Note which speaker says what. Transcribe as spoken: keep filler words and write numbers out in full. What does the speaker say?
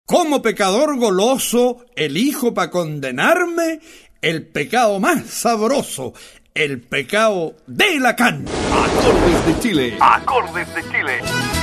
Speaker 1: Como pecador goloso, elijo para condenarme el pecado más sabroso, el pecado de Lacan.
Speaker 2: Acordes de Chile.
Speaker 3: Acordes de Chile.